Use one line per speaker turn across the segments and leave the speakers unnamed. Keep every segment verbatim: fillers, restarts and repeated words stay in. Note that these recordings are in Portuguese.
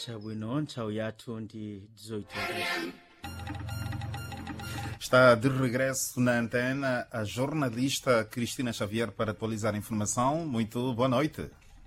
Chabwino, Chao Yato, de dezoito horas.
Está de regresso na antena a jornalista Cristina Xavier para atualizar a informação. Muito boa noite.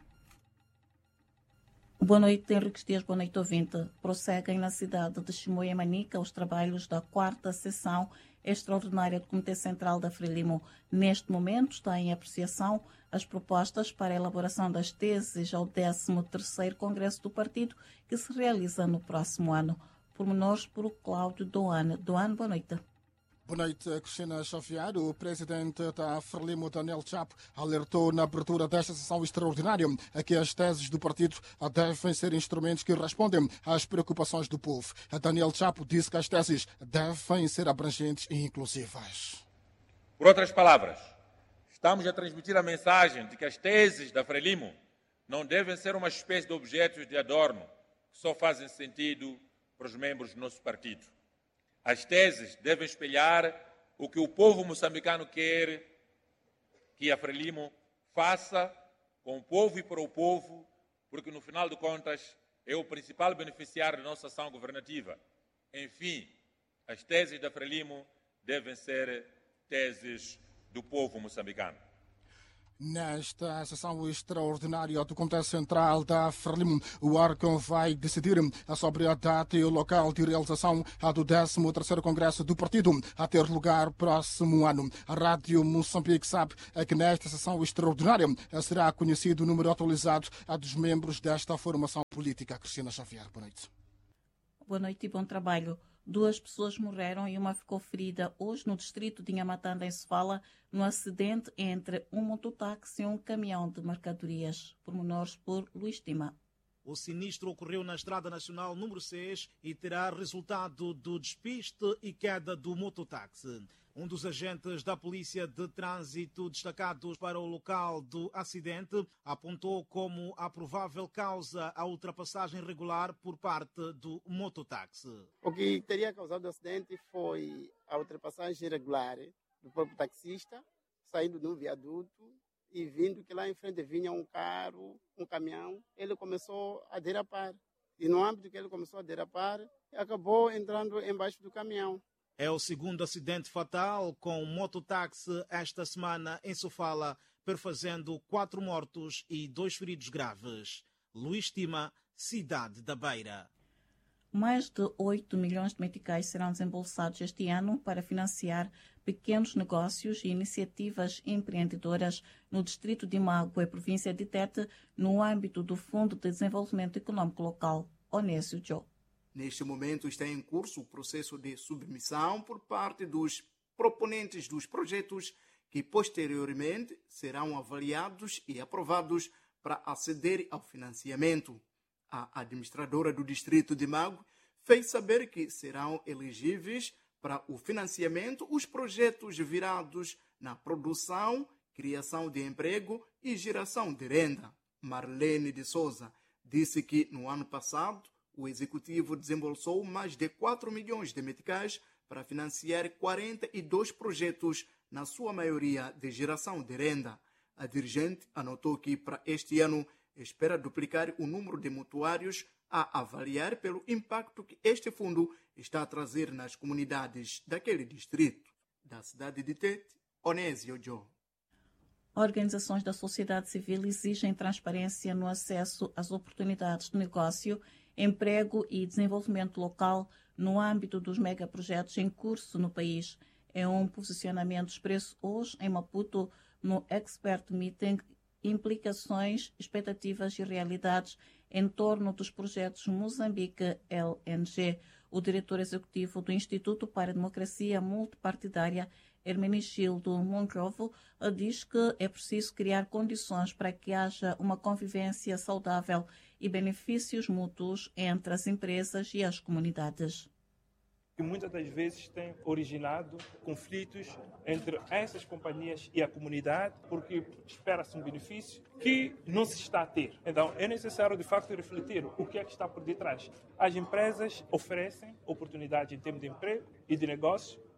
Boa noite, Henrique Dias. Boa noite, ouvinte. Prosseguem na cidade de Chimoio e Manica os trabalhos da quarta sessão extraordinária do Comitê Central da Frelimo. Neste momento está em apreciação as propostas para a elaboração das teses ao décimo terceiro Congresso do Partido, que se realiza no próximo ano. Pormenores por Cláudio Doane. Doane, boa noite.
Boa noite, Cristina Xavier. O presidente da Frelimo, Daniel Chapo, alertou na abertura desta sessão extraordinária a que as teses do partido devem ser instrumentos que respondem às preocupações do povo. Daniel Chapo disse que as teses devem ser abrangentes e inclusivas.
Por outras palavras, estamos a transmitir a mensagem de que as teses da Frelimo não devem ser uma espécie de objetos de adorno que só fazem sentido para os membros do nosso partido. As teses devem espelhar o que o povo moçambicano quer que a Frelimo faça com o povo e para o povo, porque, no final de contas, é o principal beneficiário da nossa ação governativa. Enfim, as teses da Frelimo devem ser teses do povo moçambicano.
Nesta sessão extraordinária do Comitê Central da Frelimo, o órgão vai decidir sobre a data e o local de realização do décimo terceiro Congresso do Partido, a ter lugar próximo ano. A Rádio Moçambique sabe que nesta sessão extraordinária será conhecido o número atualizado dos membros desta formação política. Cristina Xavier, boa noite.
Boa noite e bom trabalho. Duas pessoas morreram e uma ficou ferida hoje no distrito de Inhamatanda, em Sofala, no acidente entre um mototáxi e um caminhão de mercadorias. Pormenores por Luís Tima.
O sinistro ocorreu na Estrada Nacional número seis e terá resultado do despiste e queda do mototáxi. Um dos agentes da Polícia de Trânsito destacados para o local do acidente apontou como a provável causa a ultrapassagem irregular por parte do mototáxi.
O que teria causado o acidente foi a ultrapassagem irregular do próprio taxista, saindo de um viaduto e vindo que lá em frente vinha um carro, um caminhão. Ele começou a derrapar e no âmbito que ele começou a derrapar, acabou entrando embaixo do caminhão.
É o segundo acidente fatal com um mototáxi esta semana em Sofala, perfazendo quatro mortos e dois feridos graves. Luís Tima, Cidade da Beira.
Mais de oito milhões de meticais serão desembolsados este ano para financiar pequenos negócios e iniciativas empreendedoras no distrito de Mague, província de Tete, no âmbito do Fundo de Desenvolvimento Econômico Local, Onésio Joe.
Neste momento está em curso o processo de submissão por parte dos proponentes dos projetos que posteriormente serão avaliados e aprovados para aceder ao financiamento. A administradora do distrito de Mague fez saber que serão elegíveis para o financiamento os projetos virados na produção, criação de emprego e geração de renda. Marlene de Souza disse que no ano passado o executivo desembolsou mais de quatro milhões de meticais para financiar quarenta e dois projetos, na sua maioria de geração de renda. A dirigente anotou que para este ano espera duplicar o número de mutuários a avaliar pelo impacto que este fundo está a trazer nas comunidades daquele distrito. Da cidade de Tete, Onésio Joe.
Organizações da sociedade civil exigem transparência no acesso às oportunidades de negócio, emprego e desenvolvimento local no âmbito dos megaprojetos em curso no país. É um posicionamento expresso hoje em Maputo no Expert Meeting, implicações, expectativas e realidades em torno dos projetos Moçambique L N G. O diretor executivo do Instituto para a Democracia Multipartidária, Hermenegildo Monrovo, diz que é preciso criar condições para que haja uma convivência saudável e benefícios mútuos entre as empresas e as comunidades.
Que muitas das vezes tem originado conflitos entre essas companhias e a comunidade, porque espera-se um benefício que não se está a ter. Então, é necessário, de facto, refletir o que é que está por detrás. As empresas oferecem oportunidades em termos de emprego e de negócio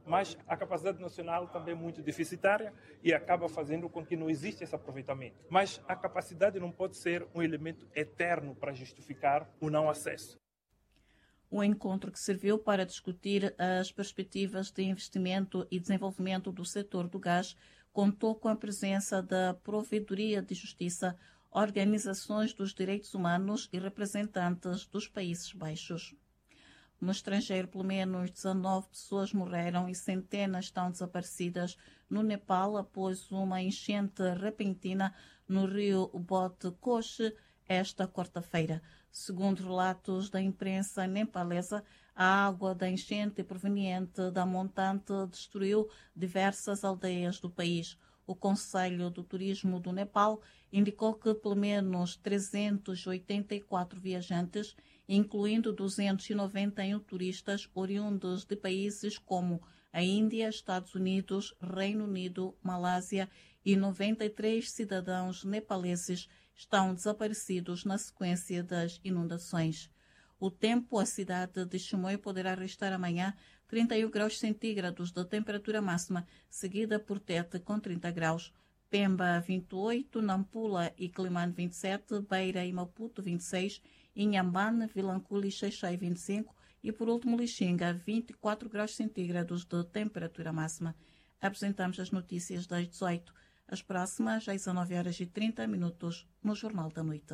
mas a capacidade nacional também é muito deficitária e acaba fazendo com que não exista esse aproveitamento. Mas a capacidade não pode ser um elemento eterno para justificar o não acesso.
O encontro, que serviu para discutir as perspectivas de investimento e desenvolvimento do setor do gás, contou com a presença da Provedoria de Justiça, organizações dos direitos humanos e representantes dos Países Baixos. No estrangeiro, pelo menos dezenove pessoas morreram e centenas estão desaparecidas no Nepal após uma enchente repentina no rio Botkosh esta quarta-feira. Segundo relatos da imprensa nepalesa, a água da enchente proveniente da montante destruiu diversas aldeias do país. O Conselho do Turismo do Nepal indicou que pelo menos trezentos e oitenta e quatro viajantes, incluindo duzentos e noventa e um turistas oriundos de países como a Índia, Estados Unidos, Reino Unido, Malásia e noventa e três cidadãos nepaleses, estão desaparecidos na sequência das inundações. O tempo, a cidade de Chimoio poderá registrar amanhã trinta e um graus centígrados de temperatura máxima, seguida por Tete com trinta graus, Pemba vinte e oito, Nampula e Climane vinte e sete, Beira e Maputo vinte e seis, Inhambane, Vilanculo e Xai-Xai vinte e cinco e por último Lixinga vinte e quatro graus centígrados de temperatura máxima. Apresentamos as notícias das dezoito. As próximas às dezenove horas e trinta minutos no Jornal da Noite.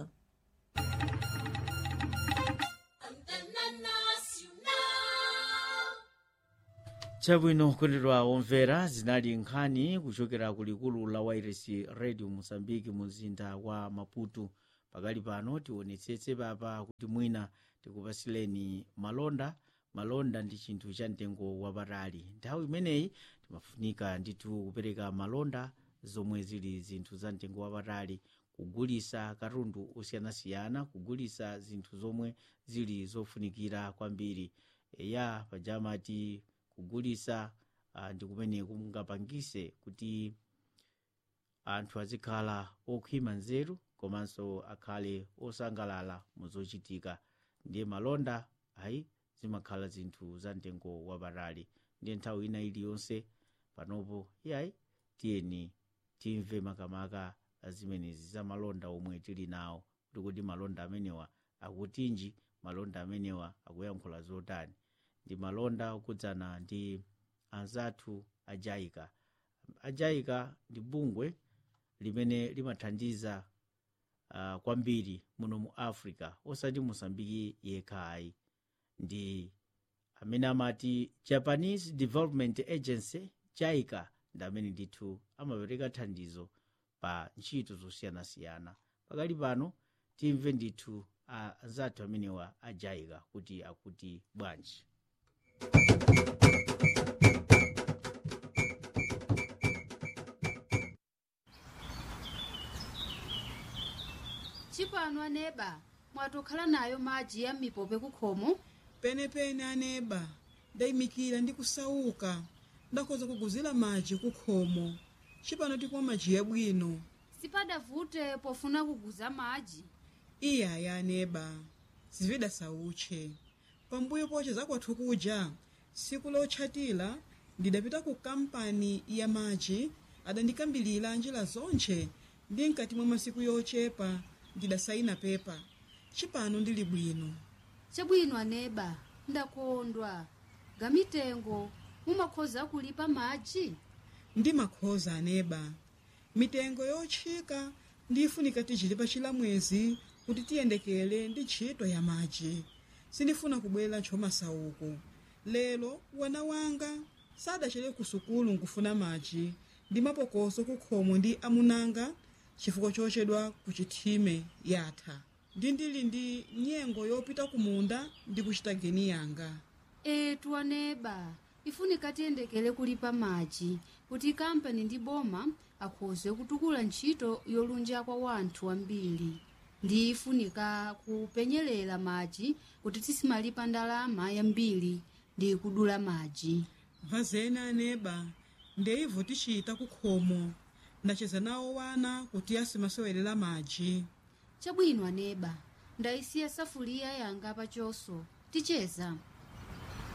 chabwino kondedwa omvera zinali nkhani kuchokera kulikulu la wairesi radio Mozambique muzinda wa Maputo. Pakali pano tionetsetse papa kuti mwina tikupasileni malonda. Malonda ndi chinthu cha mtengo wapatali. Nthawi imeneyi timafunika ndithu kupereka malonda zomwe zili zinthu za mtengo wapatali, kugulisa katundu osiyanasiyana, kugulisa zinthu zomwe zili zofunikira kwambiri. Eya pajamati kugulisa uh, ndi kumene kungapangise kuti anthu azikhala okhwima nzeru komanso akhale osangalala muzochitika. Ndiye malonda ayi zimakhala zinthu za mtengo wapatali. Ndiye nthawi ina iliyonse panopo yayi tiyeni timve makamaka zimenezi za malonda omwe tili nawo, kuti kuti malonda amenewa akutinji, malonda amenewa akuyankhula zotani. Ndi malonda okudzana ndi anzathu a JICA. A JICA ndi bungwe limene limathandiza uh, kwambiri muno mu Africa, osati Mozambique yekha ayi. Ndi amene amati Japanese Development Agency, JICA, ndi amene ndithu amapereka thandizo pa ntchito zosiyanasiyana. Pakali pano timve ndithu anzathu amenewa a JICA kuti akuti bwanji.
Chipano aneba mwatokhala nayo madzi ya mipope kukhomo.
Penepene aneba ndayimikira ndi kusauka, ndakhoza kuguzira madzi kukhomo. Chipano tikumwa madzi yabwino.
Sipadavute pofuna kuguza madzi.
Iya ya aneba zivida sauche. Pambuyo poche zakwathu kuja siku lotchatira ndidapita ku kampani ya madzi adandikambilira njira zonche, ndi mkati mwa masiku yochepa ndidasaina pepa. Chipano ndili bwino.
Chabwino aneba ndakondwa. Gamitengo mumakhoza kulipa madzi?
Ndi makhoza aneba. Mitengo yotchika ndifunika tichilipa chilamwezi kuti tiyendekele ndi ntchito ya madzi. Sindifuna kubwera ntchomasauko. Lero wana wanga sadachere ku sukulu nkufuna madzi ndi mapokoso kukhomo ndi amunanga chifukwa chochedwa ku chithime yatha. Ndi ndili ndi nyengo yopita kumunda ndi kuchita geni yanga.
Etu aneba ifunika tiyendekele kulipa madzi kuti kampani ndi boma akhoze kutukula ntchito yolunja kwa wanthu ambiri. Ndi ifunika kupenyerera madzi kuti tisimalipa ndalama yambiri ndi kudula madzi.
Vazena aneba ndeivo tichita kukhomo. Ndacheza nawo wana kuti asimasewelera madzi.
Chabwino aneba ndayisiya safuliya yanga pachoso ticheza.